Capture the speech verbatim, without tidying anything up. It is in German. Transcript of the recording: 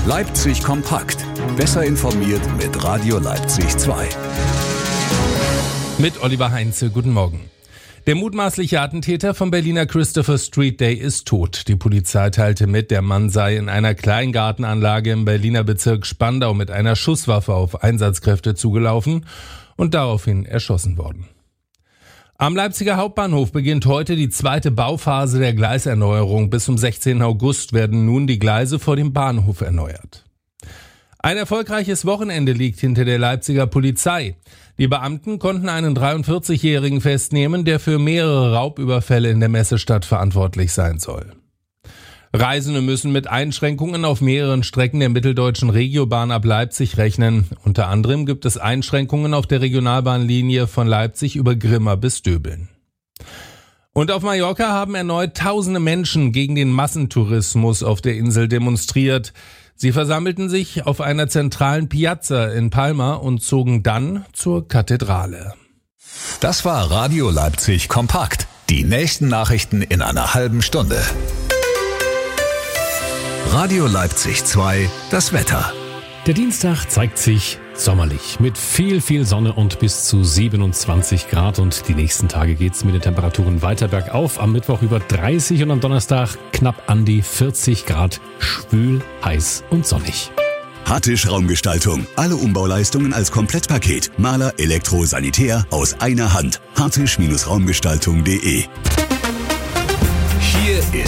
Leipzig kompakt. Besser informiert mit Radio Leipzig zwei. Mit Oliver Heinze, guten Morgen. Der mutmaßliche Attentäter vom Berliner Christopher Street Day ist tot. Die Polizei teilte mit, der Mann sei in einer Kleingartenanlage im Berliner Bezirk Spandau mit einer Schusswaffe auf Einsatzkräfte zugelaufen und daraufhin erschossen worden. Am Leipziger Hauptbahnhof beginnt heute die zweite Bauphase der Gleiserneuerung. Bis zum sechzehnten August werden nun die Gleise vor dem Bahnhof erneuert. Ein erfolgreiches Wochenende liegt hinter der Leipziger Polizei. Die Beamten konnten einen dreiundvierzigjährigen festnehmen, der für mehrere Raubüberfälle in der Messestadt verantwortlich sein soll. Reisende müssen mit Einschränkungen auf mehreren Strecken der Mitteldeutschen Regiobahn ab Leipzig rechnen. Unter anderem gibt es Einschränkungen auf der Regionalbahnlinie von Leipzig über Grimma bis Döbeln. Und auf Mallorca haben erneut tausende Menschen gegen den Massentourismus auf der Insel demonstriert. Sie versammelten sich auf einer zentralen Piazza in Palma und zogen dann zur Kathedrale. Das war Radio Leipzig kompakt. Die nächsten Nachrichten in einer halben Stunde. Radio Leipzig zwei, das Wetter. Der Dienstag zeigt sich sommerlich mit viel, viel Sonne und bis zu siebenundzwanzig Grad. Und die nächsten Tage geht's mit den Temperaturen weiter bergauf. Am Mittwoch über dreißig und am Donnerstag knapp an die vierzig Grad. Schwül, heiß und sonnig. Hattisch Raumgestaltung. Alle Umbauleistungen als Komplettpaket. Maler, Elektro, Sanitär aus einer Hand. Hattisch Raumgestaltung punkt de. Hier ist